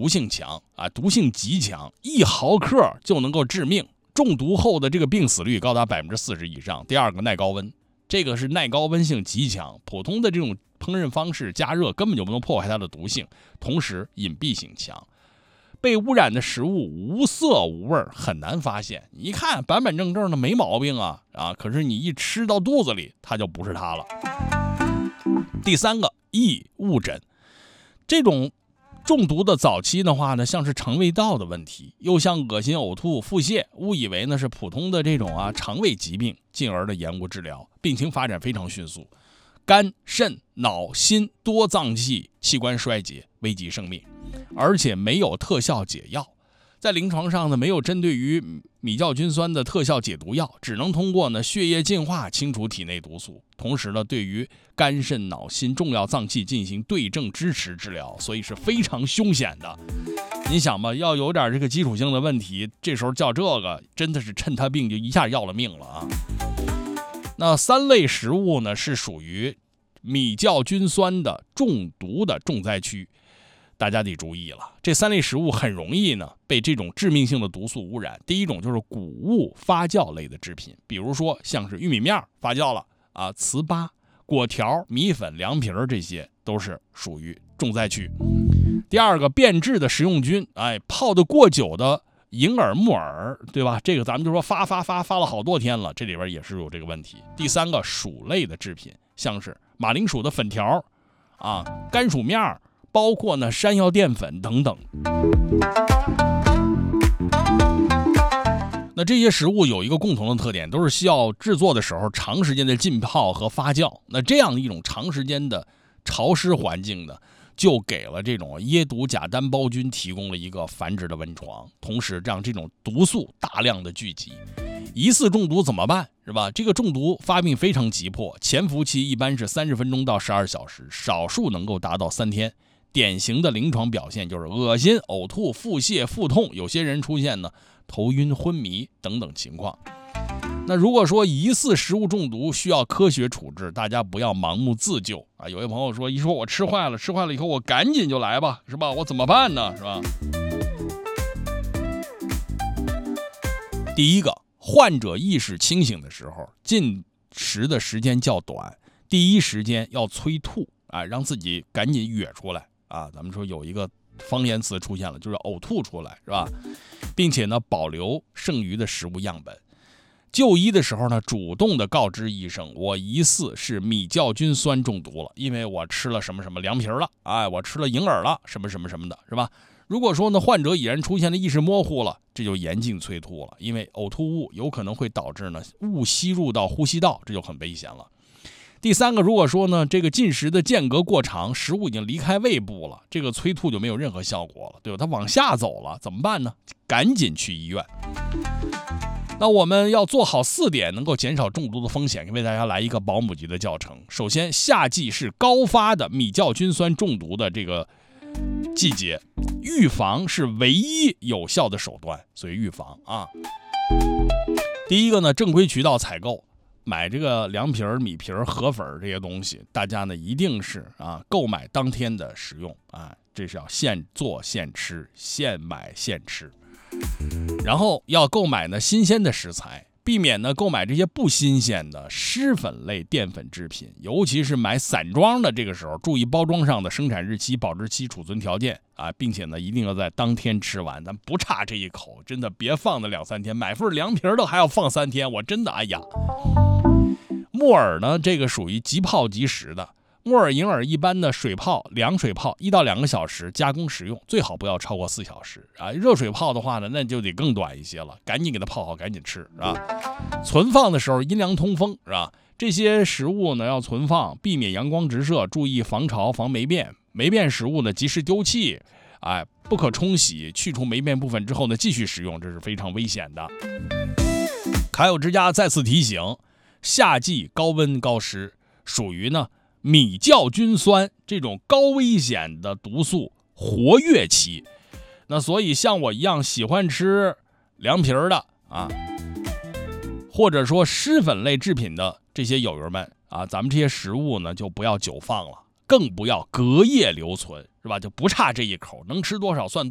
毒性强啊，毒性极强，1毫克就能够致命，中毒后的这个病死率高达40%以上。第二个耐高温，这个是耐高温性极强，普通的这种烹饪方式加热根本就不能破坏它的毒性，同时隐蔽性强。被污染的食物无色无味，很难发现，你一看板板正正的没毛病啊，可是你一吃到肚子里，它就不是它了。第三个，异物诊，这种中毒的早期的话呢，像是肠胃道的问题，又像恶心、呕吐、腹泻，误以为呢是普通的这种肠胃疾病，进而的延误治疗，病情发展非常迅速，肝、肾、脑、心多脏器器官衰竭，危及生命，而且没有特效解药。在临床上呢，没有针对于米酵菌酸的特效解毒药，只能通过呢血液净化清除体内毒素，同时呢对于肝肾脑心重要脏器进行对症支持治疗，所以是非常凶险的。你想吧，要有点这个基础性的问题，这时候叫这个真的是趁他病就一下要了命了啊。那3类食物呢是属于米酵菌酸的中毒的重灾区，大家得注意了，这3类食物很容易呢被这种致命性的毒素污染。第一种就是谷物发酵类的制品，比如说像是玉米面发酵了糍粑、果条、米粉、凉皮这些都是属于重灾区。第二个，变质的食用菌，泡得过久的银耳、木耳，对吧？这个咱们就说发了好多天了，这里边也是有这个问题。第三个，薯类的制品，像是马铃薯的粉条甘薯面，包括呢山药淀粉等等。那这些食物有一个共同的特点，都是需要制作的时候长时间的浸泡和发酵。那这样一种长时间的潮湿环境呢，就给了这种椰毒假单胞菌提供了一个繁殖的温床，同时让这种毒素大量的聚集。疑似中毒怎么办，是吧？这个中毒发病非常急迫，潜伏期一般是30分钟到12小时，少数能够达到3天。典型的临床表现就是恶心、呕吐、腹泻、腹痛，有些人出现呢头晕、昏迷等等情况。那如果说疑似食物中毒需要科学处置，大家不要盲目自救有些朋友说，一说我吃坏了以后我赶紧就来吧，是吧？我怎么办呢，是吧？第一个，患者意识清醒的时候，进食的时间较短，第一时间要催吐让自己赶紧哕出来咱们说有一个方言词出现了，就是呕吐出来，是吧？并且呢，保留剩余的食物样本。就医的时候呢，主动的告知医生，我疑似是米酵菌酸中毒了，因为我吃了什么什么凉皮了，我吃了银耳了，什么什么什么的，是吧？如果说呢，患者已然出现了意识模糊了，这就严禁催吐了，因为呕吐物有可能会导致呢物吸入到呼吸道，这就很危险了。第三个，如果说呢这个进食的间隔过长，食物已经离开胃部了，这个催吐就没有任何效果了，对吧？它往下走了，怎么办呢？赶紧去医院。那我们要做好4点，能够减少中毒的风险，为大家来一个保姆级的教程。首先，夏季是高发的米酵菌酸中毒的这个季节，预防是唯一有效的手段，所以预防第一个呢，正规渠道采购，买这个凉皮、米皮、河粉这些东西，大家呢一定是购买当天的食用这是要现做现吃，现买现吃。然后要购买呢新鲜的食材，避免呢购买这些不新鲜的湿粉类淀粉制品，尤其是买散装的，这个时候注意包装上的生产日期、保质期、储存条件并且呢一定要在当天吃完，咱不差这一口，真的别放的2-3天，买份凉皮都还要放3天，我真的木耳呢，这个属于即泡即食的。木耳、银耳一般的水泡、凉水泡1到2个小时加工食用，最好不要超过4小时热水泡的话呢，那就得更短一些了，赶紧给它泡好，赶紧吃存放的时候阴凉通风，是吧？这些食物呢要存放，避免阳光直射，注意防潮、防霉变。霉变食物呢及时丢弃，不可冲洗，去除霉变部分之后呢继续食用，这是非常危险的。卡友之家再次提醒，夏季高温高湿属于呢米酵菌酸这种高危险的毒素活跃期，那所以像我一样喜欢吃凉皮的或者说湿粉类制品的这些友友们咱们这些食物呢就不要久放了，更不要隔夜留存，是吧？就不差这一口，能吃多少算